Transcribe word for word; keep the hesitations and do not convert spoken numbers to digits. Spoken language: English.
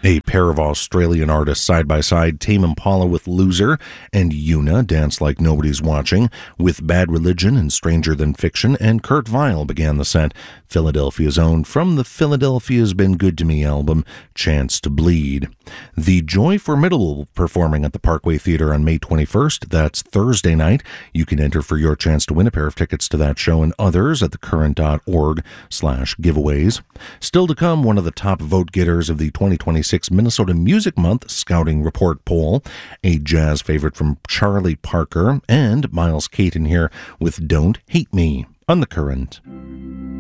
A pair of Australian artists side by side, Tame Impala with Loser and Yuna, Dance Like Nobody's Watching, with Bad Religion and Stranger Than Fiction, and Kurt Vile began the set. Philadelphia's own, from the Philadelphia's Been Good to Me album, Chance to Bleed. The Joy Formidable performing at the Parkway Theatre on May twenty-first. That's Thursday night. You can enter for your chance to win a pair of tickets to that show and others at thecurrent.org slash giveaways. Still to come, one of the top vote getters of the twenty twenty-six Minnesota Music Month Scouting Report poll, a jazz favorite from Charlie Parker, and Miles Caton here with Don't Hate Me on The Current.